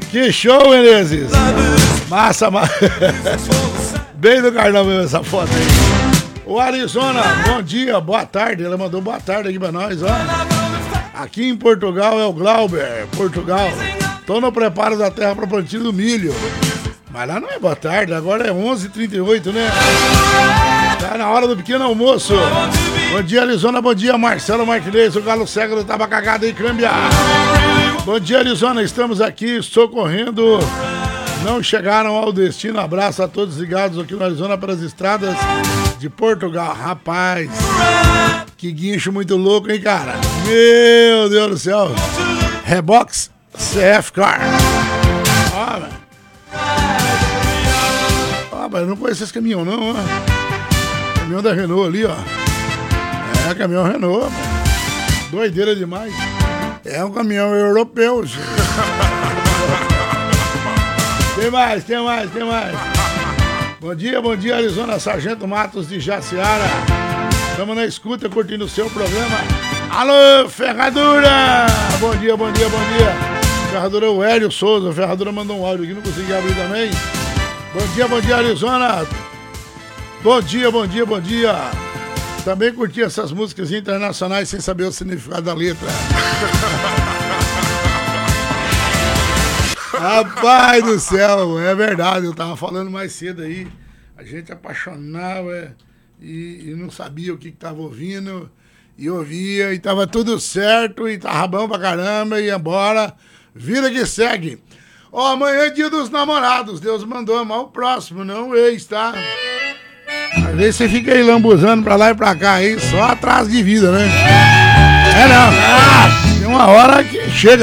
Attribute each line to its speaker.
Speaker 1: Que show, Menezes! Massa, massa. Bem do carnaval essa foto aí. O Arizona, bom dia, boa tarde. Ela mandou boa tarde aqui pra nós, ó. Aqui em Portugal é o Glauber, Portugal. Tô no preparo da terra para plantio do milho. Mas lá não é boa tarde, agora é 11h38, né? Tá na hora do pequeno almoço. Bom dia, Arizona, bom dia, Marcelo Martinez, o galo cego do Tabacagada e Câmbia. Bom dia, Arizona, estamos aqui socorrendo. Não chegaram ao destino. Abraço a todos ligados aqui no Arizona pelas estradas de Portugal. Rapaz, que guincho muito louco, hein, cara? Meu Deus do céu. Rebox CF Car. Ó, velho. Ó, mas eu não conheço esse caminhão, não, ó. Caminhão da Renault ali, ó. É, caminhão Renault, mano. Doideira demais. É um caminhão europeu, gente. Tem mais. Bom dia, Arizona, Sargento Matos de Jaciara. Estamos na escuta, curtindo o seu programa. Alô, Ferradura! Bom dia. Ferradura é o Hélio Souza. Ferradura mandou um áudio aqui, não consegui abrir também. Bom dia, Arizona. Bom dia. Também curti essas músicas internacionais sem saber o significado da letra. Rapaz do céu, é verdade, eu tava falando mais cedo aí, a gente apaixonava e não sabia o que tava ouvindo, e ouvia, e tava tudo certo, e tava bom pra caramba, e ia embora, vida que segue. Ó, amanhã é dia dos namorados, Deus mandou amar o próximo, não o ex, tá? Às vezes você fica aí lambuzando pra lá e pra cá aí, só atrás de vida, né? É não, tem uma hora que chega.